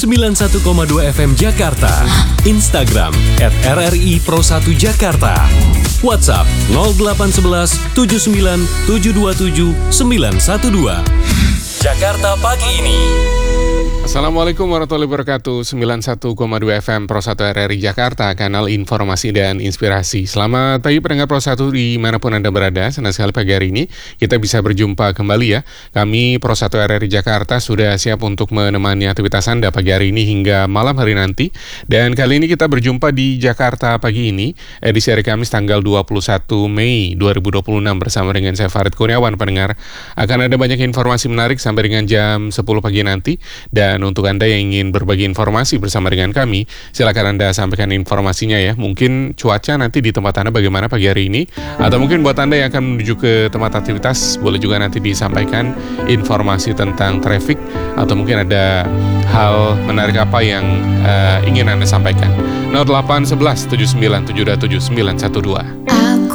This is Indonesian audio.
91,2 FM Jakarta. Instagram @RRI Pro 1 Jakarta. WhatsApp 0811 79 727 912. Jakarta pagi ini. Assalamualaikum warahmatullahi wabarakatuh. 91,2 FM Pro 1 RRI Jakarta, kanal informasi dan inspirasi. Selamat pagi pendengar Pro 1 dimanapun Anda berada. Senang sekali pagi hari ini kita bisa berjumpa kembali ya. Kami Pro 1 RRI Jakarta sudah siap untuk menemani aktivitas Anda pagi hari ini hingga malam hari nanti. Dan kali ini kita berjumpa di Jakarta pagi ini, edisi hari Kamis tanggal 21 Mei 2026 bersama dengan saya Farid Kurniawan. Pendengar, akan ada banyak informasi menarik sampai dengan jam 10 pagi nanti. Dan untuk Anda yang ingin berbagi informasi bersama dengan kami, silakan Anda sampaikan informasinya ya. Mungkin cuaca nanti di tempat Anda bagaimana pagi hari ini, atau mungkin buat Anda yang akan menuju ke tempat aktivitas, boleh juga nanti disampaikan informasi tentang traffic, atau mungkin ada hal menarik apa yang ingin Anda sampaikan. 0811 79 727 912.